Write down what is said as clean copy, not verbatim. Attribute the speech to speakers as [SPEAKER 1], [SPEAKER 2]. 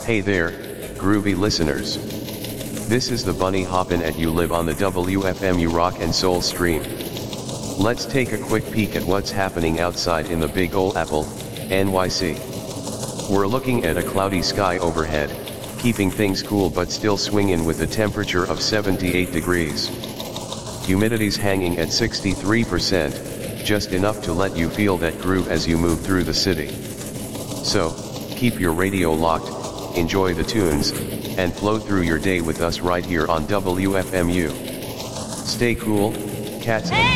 [SPEAKER 1] Hey there, groovy listeners. This is the Bunny Hoppin' at You Live on the WFMU Rock and Soul stream. Let's take a quick peek at what's happening outside in the Big Ol' Apple, NYC. We're looking at a cloudy sky overhead, keeping things cool but still swinging with a temperature of 78 degrees. Humidity's hanging at 63%, just enough to let you feel that groove as you move through the city. So, keep your radio locked, enjoy the tunes, and flow through your day with us right here on WFMU. Stay cool, cats and